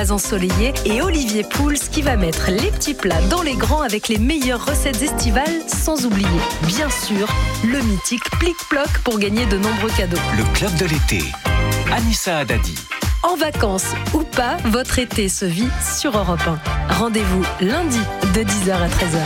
ensoleillé et Olivier Pouls qui va mettre les petits plats dans les grands avec les meilleures recettes estivales, sans oublier, bien sûr, le mythique Plic-Ploc pour gagner de nombreux cadeaux. Le club de l'été. Anissa Haddadi. En vacances ou pas, votre été se vit sur Europe 1. Rendez-vous lundi de 10h à 13h.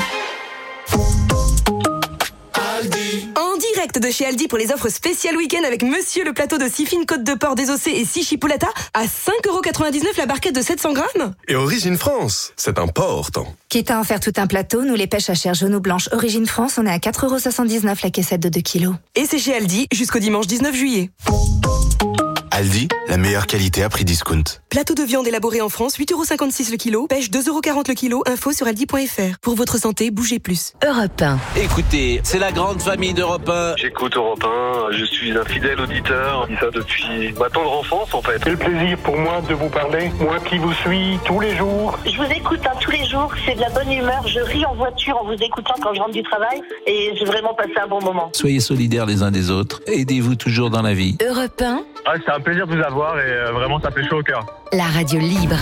En direct de chez Aldi pour les offres spéciales week-end avec Monsieur le plateau de 6 fines côtes de porc désossées et 6 chipolata à 5,99€ la barquette de 700 grammes. Et Origine France, c'est important. Quitte à en faire tout un plateau, nous les pêches à chair jaune ou blanche Origine France, on est à 4,79€ la caissette de 2 kilos. Et c'est chez Aldi jusqu'au dimanche 19 juillet. Aldi, la meilleure qualité à prix discount. Plateau de viande élaboré en France, 8,56€ le kilo. Pêche 2,40€ le kilo. Info sur aldi.fr. Pour votre santé, bougez plus. Europe 1. Écoutez, c'est la grande famille d'Europe 1. J'écoute Europe 1, je suis un fidèle auditeur. Je dis ça depuis ma tendre enfance en fait. Quel plaisir pour moi de vous parler. Moi qui vous suis tous les jours. Je vous écoute tous les jours, c'est de la bonne humeur. Je ris en voiture en vous écoutant quand je rentre du travail. Et j'ai vraiment passé un bon moment. Soyez solidaires les uns des autres. Aidez-vous toujours dans la vie. Europe 1. C'est un plaisir de vous avoir et vraiment ça fait chaud au cœur. La radio libre.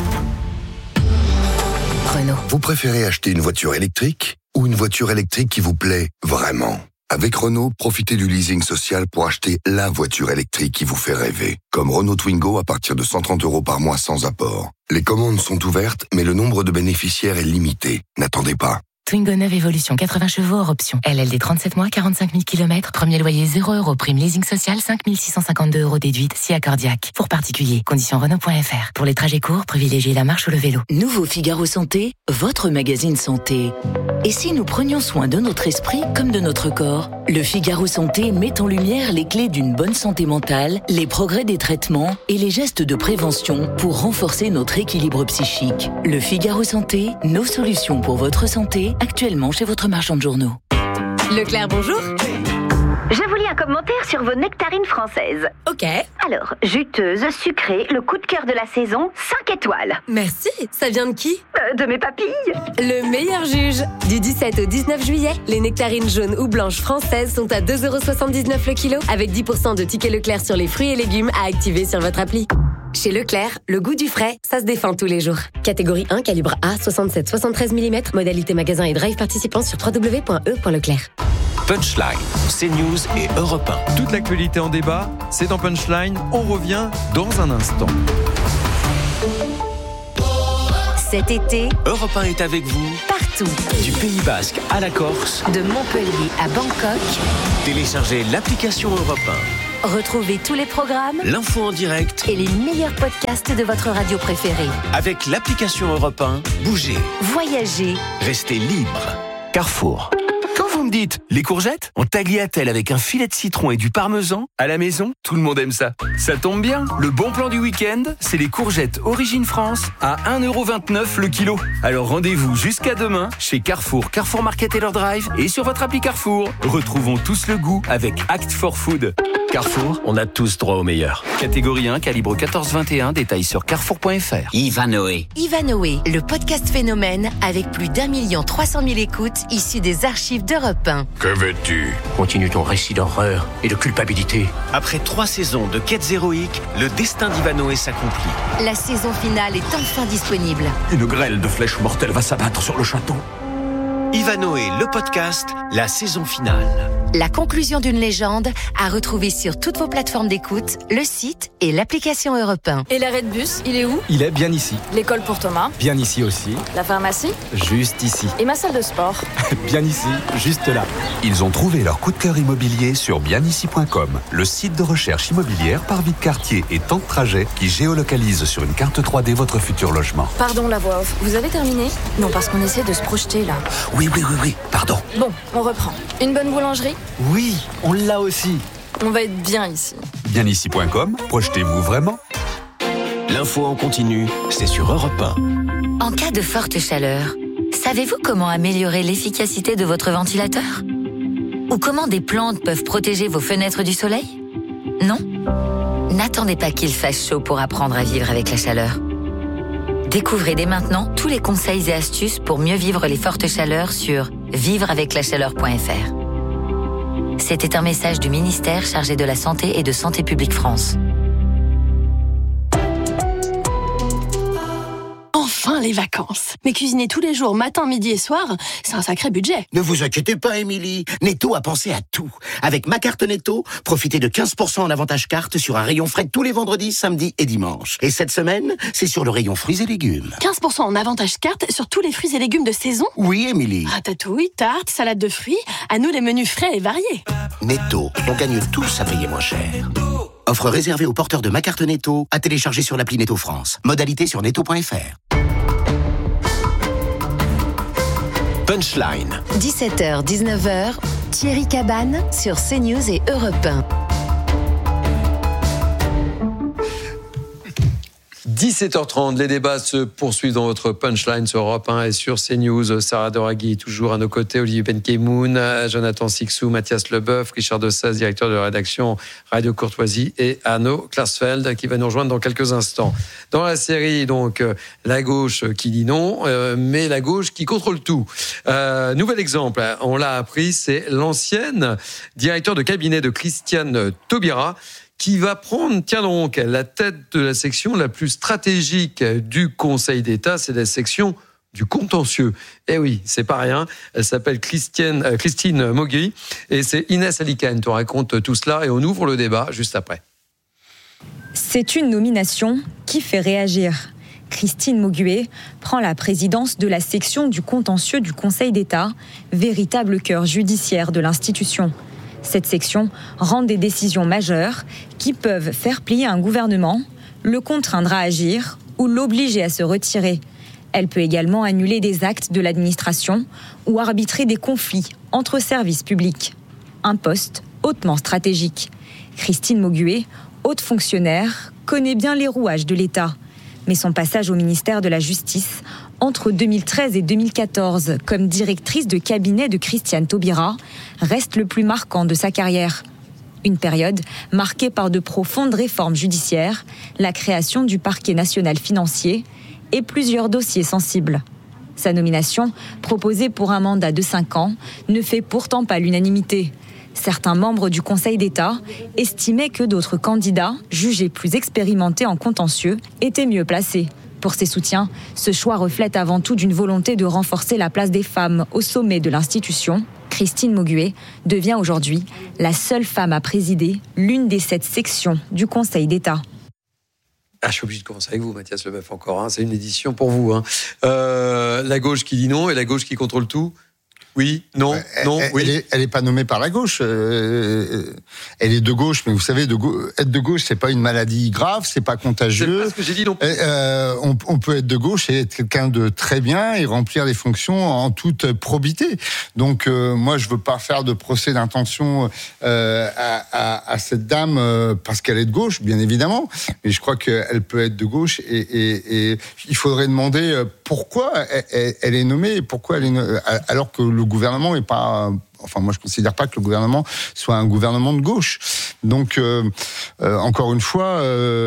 Renault. Vous préférez acheter une voiture électrique ou une voiture électrique qui vous plaît vraiment ? Avec Renault, profitez du leasing social pour acheter la voiture électrique qui vous fait rêver. Comme Renault Twingo à partir de 130€ par mois sans apport. Les commandes sont ouvertes, mais le nombre de bénéficiaires est limité. N'attendez pas. Twingo 9 Evolution, 80 chevaux hors option. LLD 37 mois, 45 000 km. Premier loyer 0€. Prime leasing social, 5 652€ déduite, si accordiaque. Pour particuliers, conditions Renault.fr. Pour les trajets courts, privilégiez la marche ou le vélo. Nouveau Figaro Santé, votre magazine santé. Et si nous prenions soin de notre esprit comme de notre corps ? Le Figaro Santé met en lumière les clés d'une bonne santé mentale, les progrès des traitements et les gestes de prévention pour renforcer notre équilibre psychique. Le Figaro Santé, nos solutions pour votre santé, actuellement chez votre marchand de journaux. Leclerc, bonjour. Je vous lis un commentaire sur vos nectarines françaises. Ok. Alors, juteuse, sucrée, le coup de cœur de la saison, 5 étoiles. Merci. Ça vient de qui ? De mes papilles. Le meilleur juge. Du 17 au 19 juillet, les nectarines jaunes ou blanches françaises sont à 2,79€ le kilo, avec 10% de tickets Leclerc sur les fruits et légumes à activer sur votre appli. Chez Leclerc, le goût du frais, ça se défend tous les jours. Catégorie 1, calibre A, 67-73 mm, modalité magasin et drive participant sur www.e.leclerc. Punchline, CNews et Europe 1. Toute l'actualité en débat, c'est dans Punchline. On revient dans un instant. Cet été, Europe 1 est avec vous partout. Du Pays Basque à la Corse, de Montpellier à Bangkok. Téléchargez l'application Europe 1. Retrouvez tous les programmes, l'info en direct et les meilleurs podcasts de votre radio préférée. Avec l'application Europe 1, bougez, voyagez, restez libre. Carrefour. Quand vous me dites les courgettes en tagliatelle avec un filet de citron et du parmesan à la maison, tout le monde aime ça. Ça tombe bien, le bon plan du week-end, c'est les courgettes Origine France à 1,29€ le kilo. Alors rendez-vous jusqu'à demain chez Carrefour, Carrefour Market et leur drive et sur votre appli Carrefour. Retrouvons tous le goût avec Act for Food. Carrefour, on a tous droit au meilleur. Catégorie 1, calibre 14-21, détails sur carrefour.fr. Ivanoé. Ivanoé, le podcast phénomène avec plus d'1 300 000 écoutes issues des archives d'Europe 1. Que veux-tu ? Continue ton récit d'horreur et de culpabilité. Après 3 saisons de quêtes héroïques, le destin d'Ivanoé s'accomplit. La saison finale est enfin disponible. Une grêle de flèches mortelles va s'abattre sur le château. Ivanoé, le podcast, la saison finale. La conclusion d'une légende à retrouver sur toutes vos plateformes d'écoute, le site et l'application Europe 1. Et l'arrêt de bus, il est où ? Il est bien ici. L'école pour Thomas ? Bien ici aussi. La pharmacie ? Juste ici. Et ma salle de sport ? Bien ici, juste là. Ils ont trouvé leur coup de cœur immobilier sur bienici.com, le site de recherche immobilière par vie de quartier et temps de trajet qui géolocalise sur une carte 3D votre futur logement. Pardon la voix off, vous avez terminé ? Non, parce qu'on essaie de se projeter là. Oui, pardon. Bon, on reprend. Une bonne boulangerie ? Oui, on l'a aussi. On va être bien ici. Bienici.com, projetez-vous vraiment ? L'info en continu, c'est sur Europe 1. En cas de forte chaleur, savez-vous comment améliorer l'efficacité de votre ventilateur ? Ou comment des plantes peuvent protéger vos fenêtres du soleil ? Non ? N'attendez pas qu'il fasse chaud pour apprendre à vivre avec la chaleur. Découvrez dès maintenant tous les conseils et astuces pour mieux vivre les fortes chaleurs sur vivreaveclachaleur.fr. C'était un message du ministère chargé de la Santé et de Santé publique France. les vacances. Mais cuisiner tous les jours, matin, midi et soir, c'est un sacré budget. Ne vous inquiétez pas, Émilie. Netto a pensé à tout. Avec ma carte Netto, profitez de 15% en avantage carte sur un rayon frais tous les vendredis, samedis et dimanches. Et cette semaine, c'est sur le rayon fruits et légumes. 15% en avantage carte sur tous les fruits et légumes de saison? Oui, Émilie. Ratatouille, tarte, salade de fruits, à nous les menus frais et variés. Netto, on gagne tous à payer moins cher. Offre réservée aux porteurs de ma carte Netto, à télécharger sur l'appli Netto France. Modalité sur netto.fr. Punchline. 17h, 19h, Thierry Cabane sur CNews et Europe 1. 17h30, les débats se poursuivent dans votre Punchline sur Europe 1 et sur CNews. Sarah Doraghi, toujours à nos côtés, Olivier Benkemoun, Jonathan Sixou, Mathias Leboeuf, Richard Dessaz, directeur de la rédaction Radio Courtoisie, et Arnaud Klarsfeld, qui va nous rejoindre dans quelques instants. Dans la série, donc, la gauche qui dit non, mais la gauche qui contrôle tout. Nouvel exemple, on l'a appris, c'est l'ancienne directeur de cabinet de Christiane Taubira, qui va prendre, tiens donc, la tête de la section la plus stratégique du Conseil d'État, c'est la section du contentieux. Eh oui, c'est pas rien. Elle s'appelle Christine Mauguy et c'est Inès Alicane qui raconte tout cela et on ouvre le débat juste après. C'est une nomination qui fait réagir. Christine Maugué prend la présidence de la section du contentieux du Conseil d'État, véritable cœur judiciaire de l'institution. Cette section rend des décisions majeures qui peuvent faire plier un gouvernement, le contraindre à agir ou l'obliger à se retirer. Elle peut également annuler des actes de l'administration ou arbitrer des conflits entre services publics. Un poste hautement stratégique. Christine Maugué, haute fonctionnaire, connaît bien les rouages de l'État. Mais son passage au ministère de la Justice, entre 2013 et 2014, comme directrice de cabinet de Christiane Taubira, reste le plus marquant de sa carrière. Une période marquée par de profondes réformes judiciaires, la création du parquet national financier et plusieurs dossiers sensibles. Sa nomination, proposée pour un mandat de 5 ans, ne fait pourtant pas l'unanimité. Certains membres du Conseil d'État estimaient que d'autres candidats, jugés plus expérimentés en contentieux, étaient mieux placés. Pour ses soutiens, ce choix reflète avant tout d'une volonté de renforcer la place des femmes au sommet de l'institution. Christine Maugué devient aujourd'hui la seule femme à présider l'une des 7 sections du Conseil d'État. Ah, je suis obligé de commencer avec vous, Mathias Leboeuf, encore. Hein. C'est une édition pour vous. Hein. La gauche qui dit non et la gauche qui contrôle tout. Oui, non, non, oui. Elle est pas nommée par la gauche. Elle est de gauche, mais vous savez, être de gauche, c'est pas une maladie grave, c'est pas contagieux. C'est pas ce que j'ai dit non plus. On peut être de gauche et être quelqu'un de très bien et remplir les fonctions en toute probité. Donc, moi, je veux pas faire de procès d'intention à cette dame parce qu'elle est de gauche, bien évidemment. Mais je crois qu'elle peut être de gauche et il faudrait demander pourquoi elle est nommée et pourquoi elle est alors que le gouvernement n'est pas... Enfin, moi, je ne considère pas que le gouvernement soit un gouvernement de gauche. Donc, encore une fois,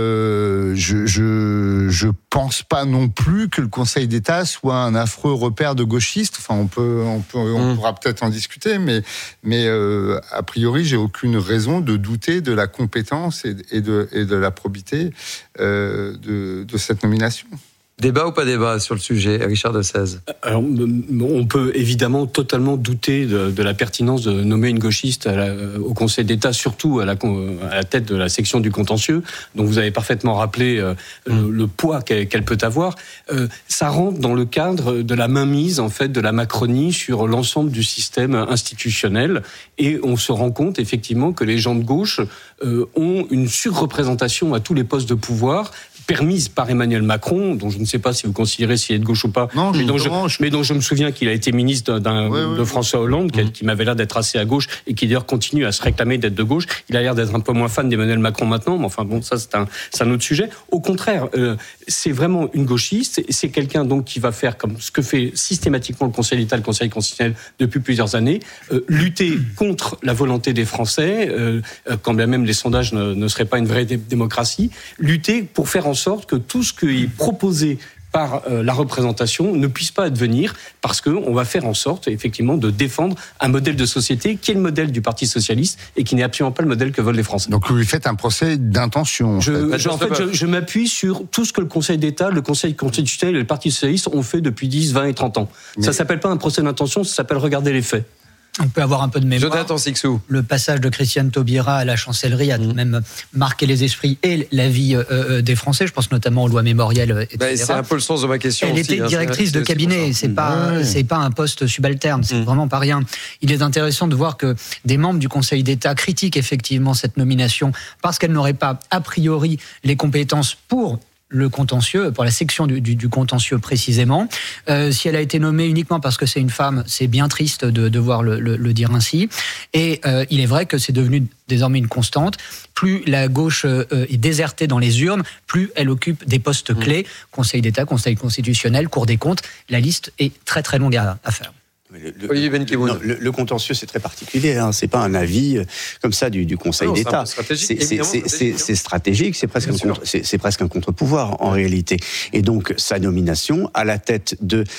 je pense pas non plus que le Conseil d'État soit un affreux repère de gauchistes. Enfin, on pourra peut-être en discuter, mais a priori, j'ai aucune raison de douter de la compétence et de la probité de cette nomination. Débat ou pas débat sur le sujet, Richard Dessaz? Alors, on peut évidemment totalement douter de la pertinence de nommer une gauchiste au Conseil d'État, surtout à la tête de la section du contentieux, dont vous avez parfaitement rappelé le poids qu'elle peut avoir. Ça rentre dans le cadre de la mainmise, en fait, de la Macronie sur l'ensemble du système institutionnel, et on se rend compte effectivement que les gens de gauche ont une surreprésentation à tous les postes de pouvoir, permise par Emmanuel Macron, dont je ne sais pas si vous considérez s'il est de gauche ou pas, mais dont je me souviens qu'il a été ministre de François Hollande, qui m'avait l'air d'être assez à gauche, et qui d'ailleurs continue à se réclamer d'être de gauche. Il a l'air d'être un peu moins fan d'Emmanuel Macron maintenant, mais enfin bon, ça c'est un autre sujet. Au contraire, c'est vraiment une gauchiste, c'est quelqu'un donc qui va faire comme ce que fait systématiquement le Conseil d'État, le Conseil constitutionnel depuis plusieurs années, lutter contre la volonté des Français, quand bien même les sondages ne seraient pas une vraie démocratie, lutter pour faire en sorte que tout ce qui est proposé par la représentation ne puissent pas advenir parce qu'on va faire en sorte effectivement de défendre un modèle de société qui est le modèle du Parti socialiste et qui n'est absolument pas le modèle que veulent les Français. Donc vous lui faites un procès d'intention. Je m'appuie sur tout ce que le Conseil d'État, le Conseil constitutionnel et le Parti socialiste ont fait depuis 10, 20 et 30 ans. Ça s'appelle pas un procès d'intention, ça s'appelle regarder les faits. On peut avoir un peu de mémoire. Jonathan Sixou. Le passage de Christiane Taubira à la chancellerie a tout de même marqué les esprits et la vie des Français. Je pense notamment aux lois mémorielles, etc. C'est un peu le sens de ma question. Elle aussi, était directrice de cabinet. C'est pas un poste subalterne. C'est vraiment pas rien. Il est intéressant de voir que des membres du Conseil d'État critiquent effectivement cette nomination parce qu'elle n'aurait pas a priori les compétences pour le contentieux, pour la section du contentieux précisément. Si elle a été nommée uniquement parce que c'est une femme, c'est bien triste de devoir le dire ainsi. Et il est vrai que c'est devenu désormais une constante. Plus la gauche est désertée dans les urnes, plus elle occupe des postes clés. Conseil d'État, Conseil constitutionnel, Cour des comptes. La liste est très très longue à faire. Le contentieux, c'est très particulier. C'est pas un avis comme ça du Conseil d'État. C'est stratégique. C'est presque un contre-pouvoir en réalité. Et donc sa nomination à la tête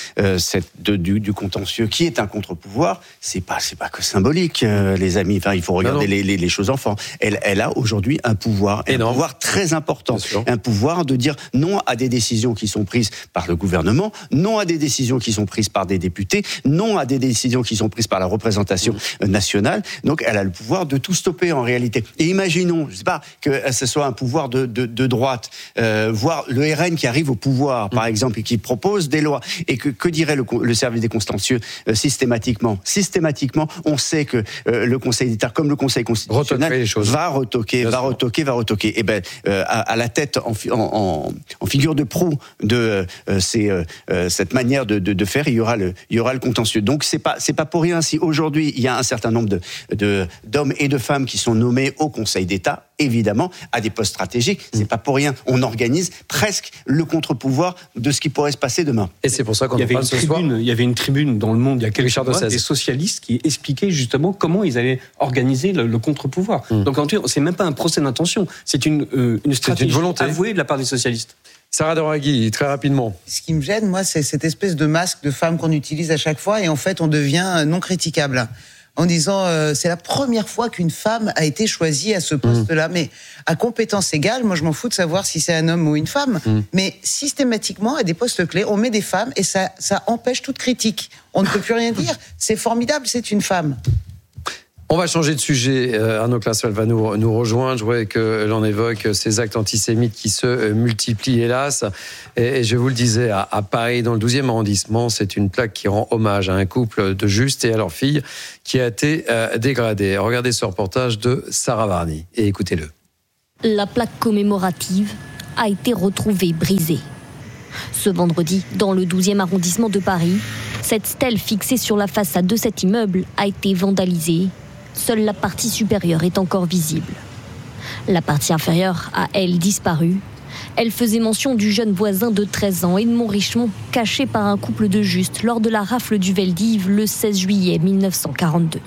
du contentieux, qui est un contre-pouvoir, c'est pas que symbolique, les amis. Enfin, il faut regarder les choses en forme. Elle a aujourd'hui un pouvoir, très important, un pouvoir de dire non à des décisions qui sont prises par le gouvernement, non à des décisions qui sont prises par des députés, non à des décisions qui sont prises par la représentation nationale. Donc, elle a le pouvoir de tout stopper en réalité. Et imaginons, je sais pas, que ce soit un pouvoir de droite, voire le RN qui arrive au pouvoir, par exemple, et qui propose des lois. Et que dirait le service des contentieux systématiquement ? Systématiquement, on sait que le Conseil d'État, comme le Conseil constitutionnel, va retoquer. Et ben, à la tête, en figure de proue de cette manière de faire, il y aura le contentieux. Donc c'est pas pour rien si aujourd'hui il y a un certain nombre d'hommes et de femmes qui sont nommés au Conseil d'État, évidemment, à des postes stratégiques. C'est pas pour rien. On organise presque le contre-pouvoir de ce qui pourrait se passer demain. Et c'est pour ça qu'on en parle ce soir. Il y avait une tribune dans Le Monde il y a quelques mois des socialistes qui expliquaient justement comment ils allaient organiser le contre-pouvoir. Donc en tout cas, c'est même pas un procès d'intention. C'est une stratégie avouée de la part des socialistes. Sarah Doraghi, très rapidement. Ce qui me gêne, moi, c'est cette espèce de masque de femme qu'on utilise à chaque fois et en fait, on devient non critiquable. En disant, c'est la première fois qu'une femme a été choisie à ce poste-là. Mais à compétence égale, moi, je m'en fous de savoir si c'est un homme ou une femme. Mais systématiquement, à des postes clés, on met des femmes et ça empêche toute critique. On ne peut plus rien dire. C'est formidable, c'est une femme. On va changer de sujet. Arnaud Klasfeld va nous rejoindre. Je voudrais que l'on évoque ces actes antisémites qui se multiplient, hélas. Et je vous le disais, à Paris, dans le 12e arrondissement, c'est une plaque qui rend hommage à un couple de Justes et à leur fille qui a été dégradée. Regardez ce reportage de Sarah Varny et écoutez-le. La plaque commémorative a été retrouvée brisée. Ce vendredi, dans le 12e arrondissement de Paris, cette stèle fixée sur la façade de cet immeuble a été vandalisée. Seule la partie supérieure est encore visible. La partie inférieure a, elle, disparu. Elle faisait mention du jeune voisin de 13 ans, Edmond Richemont, caché par un couple de Justes lors de la rafle du Veldiv le 16 juillet 1942.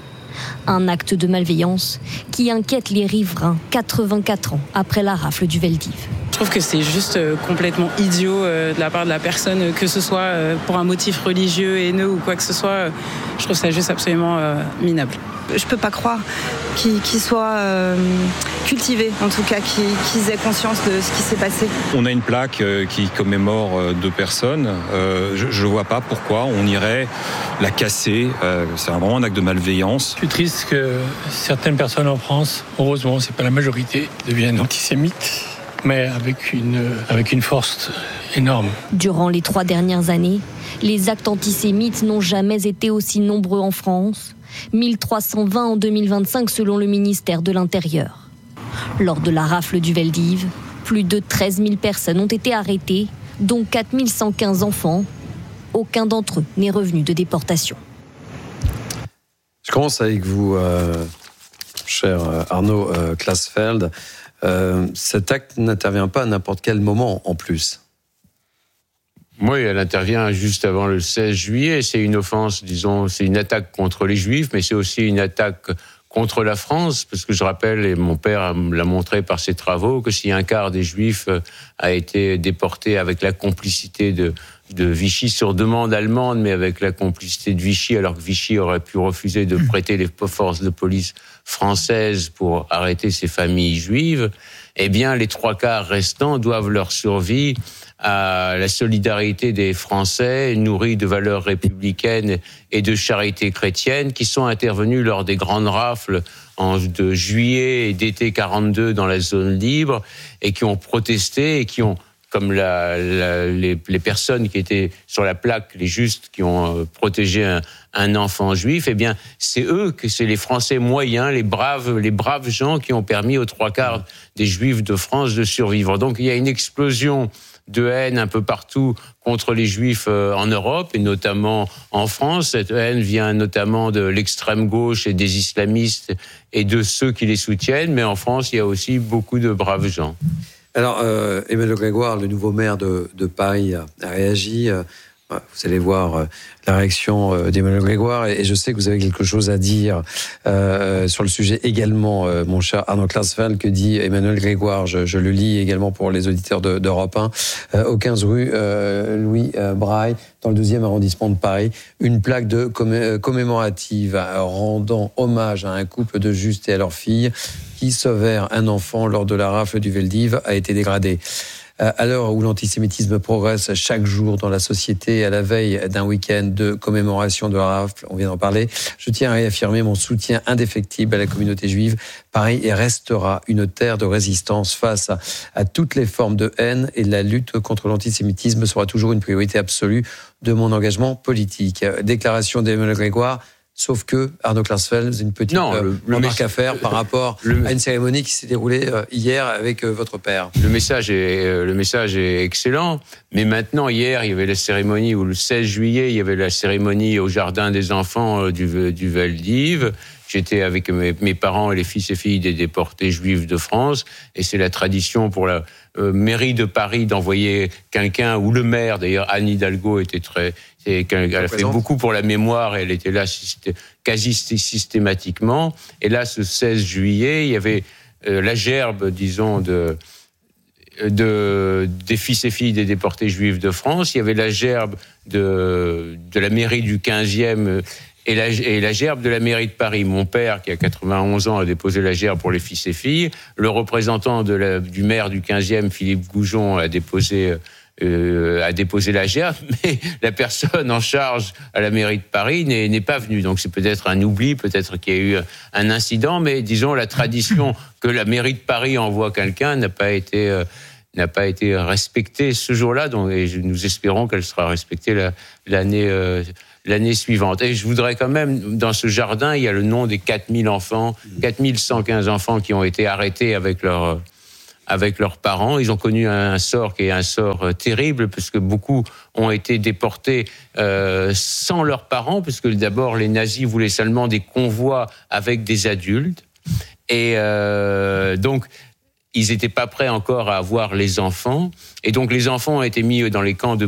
Un acte de malveillance qui inquiète les riverains 84 ans après la rafle du Veldiv. Je trouve que c'est juste complètement idiot de la part de la personne, que ce soit pour un motif religieux, haineux ou quoi que ce soit. Je trouve ça juste absolument minable. Je peux pas croire qu'ils soient cultivés, en tout cas, qu'ils aient conscience de ce qui s'est passé. On a une plaque qui commémore 2 personnes. Je vois pas pourquoi on irait la casser. C'est vraiment un acte de malveillance. Je suis triste que certaines personnes en France, heureusement, c'est pas la majorité, deviennent antisémites, mais avec une force énorme. Durant les 3 dernières années, les actes antisémites n'ont jamais été aussi nombreux en France. 1320 en 2025 selon le ministère de l'Intérieur. Lors de la rafle du Veldiv, plus de 13 000 personnes ont été arrêtées, dont 4 115 enfants. Aucun d'entre eux n'est revenu de déportation. Je commence avec vous, cher Arnaud Klasfeld. Cet acte n'intervient pas à n'importe quel moment en plus. Oui, elle intervient juste avant le 16 juillet. C'est une offense, disons, c'est une attaque contre les Juifs, mais c'est aussi une attaque contre la France, parce que je rappelle, et mon père l'a montré par ses travaux, que si un quart des Juifs a été déporté avec la complicité de Vichy sur demande allemande, mais avec la complicité de Vichy, alors que Vichy aurait pu refuser de prêter les forces de police françaises pour arrêter ces familles juives, eh bien, les 3/4 restants doivent leur survie à la solidarité des Français, nourris de valeurs républicaines et de charité chrétienne, qui sont intervenus lors des grandes rafles de juillet et d'été 42 dans la zone libre, et qui ont protesté et qui ont, comme les personnes qui étaient sur la plaque, les justes qui ont protégé un enfant juif, eh bien, c'est les Français moyens, les braves gens qui ont permis aux 3/4 des Juifs de France de survivre. Donc, il y a une explosion de haine un peu partout contre les Juifs en Europe, et notamment en France. Cette haine vient notamment de l'extrême gauche et des islamistes et de ceux qui les soutiennent, mais en France, il y a aussi beaucoup de braves gens. Alors, Emmanuel Grégoire, le nouveau maire de Paris, a réagi. Vous allez voir la réaction d'Emmanuel Grégoire, et je sais que vous avez quelque chose à dire sur le sujet également, mon cher Arnaud Klarsfeld. Que dit Emmanuel Grégoire? Je le lis également pour les auditeurs d'Europe 1. Au 15 rue Louis Braille, dans le 12e arrondissement de Paris, une plaque commémorative rendant hommage à un couple de justes et à leur fille qui sauvèrent un enfant lors de la rafle du Veldiv a été dégradée. À l'heure où l'antisémitisme progresse chaque jour dans la société, à la veille d'un week-end de commémoration de la rafle, on vient d'en parler, je tiens à réaffirmer mon soutien indéfectible à la communauté juive. Paris restera une terre de résistance face à toutes les formes de haine, et la lutte contre l'antisémitisme sera toujours une priorité absolue de mon engagement politique. Déclaration d'Emmanuel Grégoire. Sauf que, Arnaud Klarsfeld, vous avez une petite remarque à faire par rapport à une cérémonie qui s'est déroulée hier avec votre père. Le message est excellent, mais maintenant, hier, il y avait la cérémonie, ou le 16 juillet, il y avait la cérémonie au Jardin des Enfants du Veldiv. J'étais avec mes parents et les fils et filles des déportés juifs de France, et c'est la tradition pour la mairie de Paris d'envoyer quelqu'un, ou le maire, d'ailleurs, Anne Hidalgo elle a fait beaucoup pour la mémoire, et elle était là quasi systématiquement. Et là, ce 16 juillet, il y avait la gerbe, disons, des fils et filles des déportés juifs de France. Il y avait la gerbe de la mairie du 15e et la gerbe de la mairie de Paris. Mon père, qui a 91 ans, a déposé la gerbe pour les fils et filles. Le représentant du maire du 15e, Philippe Goujon, a déposé la gerbe, mais la personne en charge à la mairie de Paris n'est pas venue. Donc c'est peut-être un oubli, peut-être qu'il y a eu un incident, mais disons la tradition que la mairie de Paris envoie quelqu'un n'a pas été respectée ce jour-là, donc, et nous espérons qu'elle sera respectée l'année suivante. Et je voudrais quand même, dans ce jardin, il y a le nom des 4000 enfants, 4115 enfants qui ont été arrêtés avec leurs parents. Ils ont connu un sort qui est un sort terrible, parce que beaucoup ont été déportés sans leurs parents, parce que d'abord les nazis voulaient seulement des convois avec des adultes, et donc ils n'étaient pas prêts encore à avoir les enfants, et donc les enfants ont été mis dans les camps de